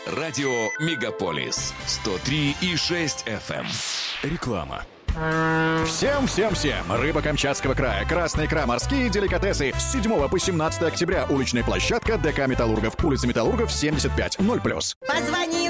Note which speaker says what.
Speaker 1: Радио «Мегаполис» 103,6 FM. Реклама.
Speaker 2: Всем! Рыба Камчатского края, красная икра, морские деликатесы. С 7 по 17 октября уличная площадка ДК «Металлургов». Улица Металлургов, 75, 0+.
Speaker 3: Позвонил